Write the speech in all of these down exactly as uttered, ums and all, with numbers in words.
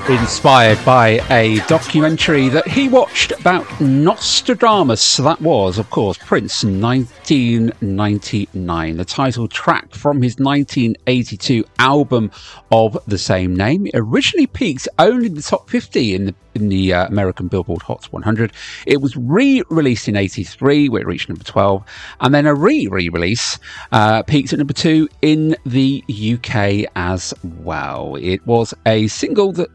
Inspired by a documentary that he watched about Nostradamus. That was, of course, Prince, nineteen ninety-nine. The title track from his nineteen eighty-two album of the same name. It originally peaked only in the top fifty in the in the uh, American Billboard Hot one hundred. It was re-released in eighty-three, where it reached number twelve, and then a re-re-release uh, peaked at number two in the U K as well. It was a single that,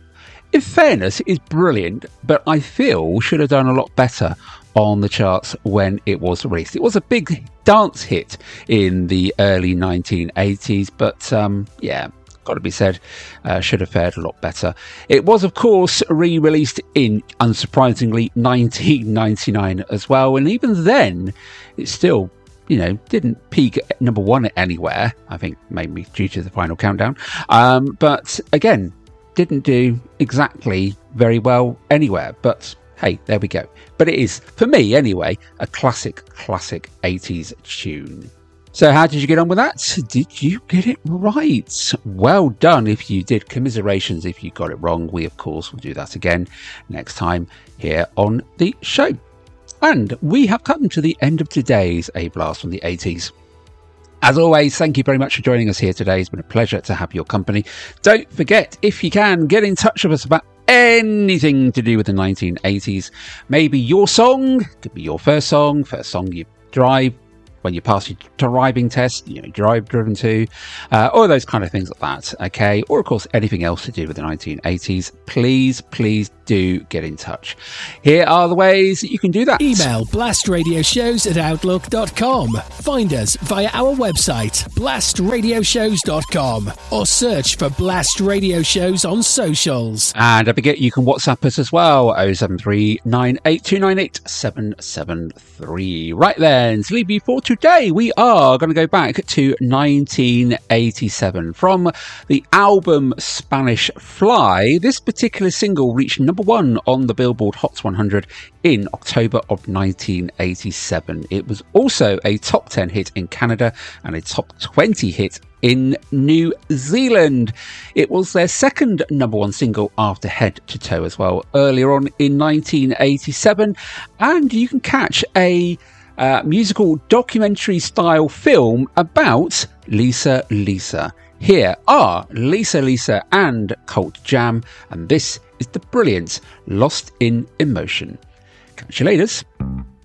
in fairness, is brilliant, but I feel should have done a lot better on the charts when it was released. It was a big dance hit in the early nineteen eighties, but um, yeah, got to be said, uh, should have fared a lot better. It was, of course, re-released in, unsurprisingly, nineteen ninety-nine as well, and even then, it still, you know, didn't peak at number one anywhere. I think maybe due to the Final Countdown, um, but again, didn't do exactly very well anywhere, but hey, there we go. But it is, for me anyway, a classic, classic eighties tune. So how did you get on with that? Did you get it right? Well done if you did. Commiserations if you got it wrong. We, of course, will do that again next time here on the show. And we have come to the end of today's A Blast from the eighties. As always, thank you very much for joining us here today. It's been a pleasure to have your company. Don't forget, if you can, get in touch with us about anything to do with the nineteen eighties. Maybe your song, could be your first song, first song you drive when you pass your driving test, you know, drive driven to, uh, all those kind of things like that, okay? Or, of course, anything else to do with the nineteen eighties. Please, please do get in touch. Here are the ways that you can do that. Email blastradioshows at outlook dot com. Find us via our website, blast radio shows dot com, or search for Blast Radio Shows on socials. And don't forget, you can WhatsApp us as well, oh seven three nine eight two nine eight seven seven three. Right then, to leave you for today, we are going to go back to nineteen eighty-seven. From the album Spanish Fly, this particular single reached number one on the Billboard Hot one hundred in October of nineteen eighty-seven. It was also a top ten hit in Canada and a top twenty hit in New Zealand. It was their second number one single after Head to Toe as well, earlier on in nineteen eighty-seven. And you can catch a uh, musical documentary style film about Lisa Lisa. Here are Lisa Lisa and Cult Jam, and this is the brilliant Lost in Emotion. Catch you later.